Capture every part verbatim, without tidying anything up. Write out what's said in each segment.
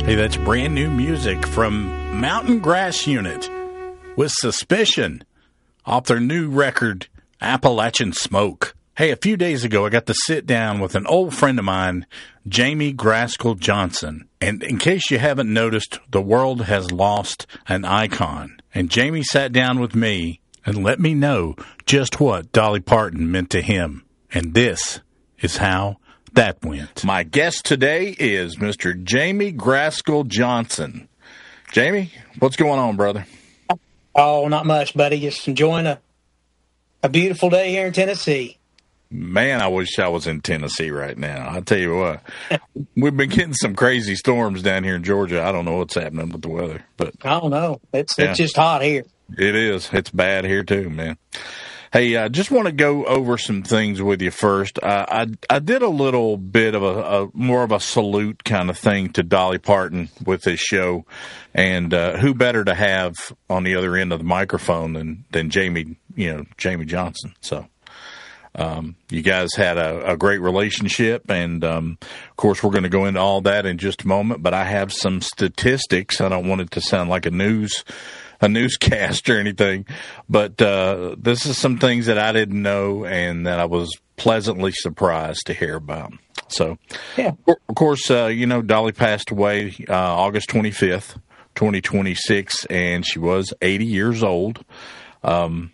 Hey, that's brand new music from Mountain Grass Unit with Suspicion off their new record, Appalachian Smoke. Hey, a few days ago, I got to sit down with an old friend of mine, Jamie Graskell Johnson. And in case you haven't noticed, the world has lost an icon. And Jamie sat down with me and let me know just what Dolly Parton meant to him. And this is how that went. My guest today is Mister Jamie Graskell Johnson. Jamie, what's going on, brother? Oh, not much, buddy. Just enjoying a a beautiful day here in Tennessee. Man, I wish I was in Tennessee right now. I'll tell you what, we've been getting some crazy storms down here in Georgia. I don't know what's happening with the weather, but I don't know. It's yeah. it's just hot here. It is. It's bad here too, man. Hey, I uh, just want to go over some things with you first. Uh, I I did a little bit of a, a more of a salute kind of thing to Dolly Parton with this show, and uh, who better to have on the other end of the microphone than than Jamie, you know, Jamie Johnson. So, um, you guys had a, a great relationship, and um, of course, we're going to go into all that in just a moment. But I have some statistics. I don't want it to sound like a news. a newscast or anything, but uh, this is some things that I didn't know and that I was pleasantly surprised to hear about. So, yeah. Of course, uh, you know, Dolly passed away uh, August twenty-fifth, twenty twenty-six, and she was eighty years old. Um,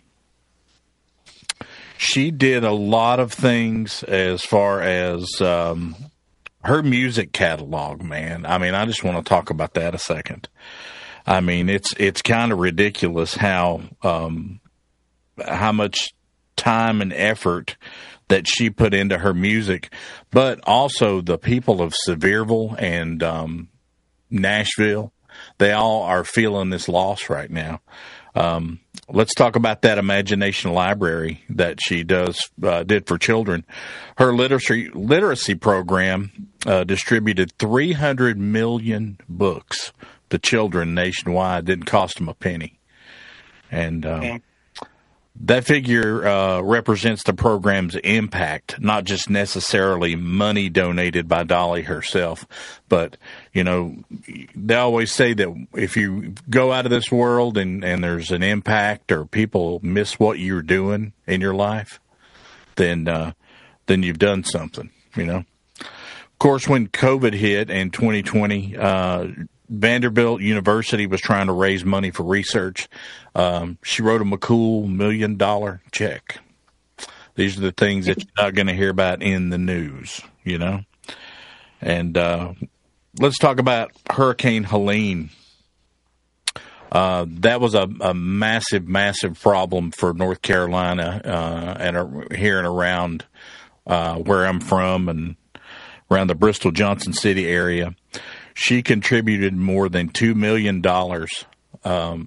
she did a lot of things as far as um, her music catalog, man. I mean, I just want to talk about that a second. I mean, it's it's kind of ridiculous how um, how much time and effort that she put into her music, but also the people of Sevierville and um, Nashville, they all are feeling this loss right now. Um, let's talk about that Imagination Library that she does uh, did for children. Her literacy literacy program uh, distributed three hundred million books to children nationwide. Didn't cost them a penny. And um, yeah. that figure uh, represents the program's impact, not just necessarily money donated by Dolly herself. But, you know, they always say that if you go out of this world and, and there's an impact or people miss what you're doing in your life, then uh, then you've done something, you know. Of course, when COVID hit in twenty twenty, uh, Vanderbilt University was trying to raise money for research. Um, she wrote them a cool million dollar check. These are the things that you're not going to hear about in the news, you know. And uh, let's talk about Hurricane Helene. Uh, that was a, a massive, massive problem for North Carolina uh, and uh, here and around uh, where I'm from and around the Bristol Johnson City area. She contributed more than two million dollars um,